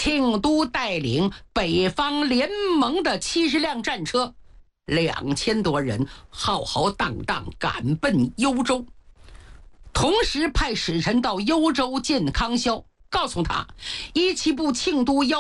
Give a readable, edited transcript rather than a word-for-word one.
庆都带领北方联盟的70辆战车，2000多人浩浩荡荡赶奔幽州，同时派使臣到幽州见康萧，告诉他，一七部庆都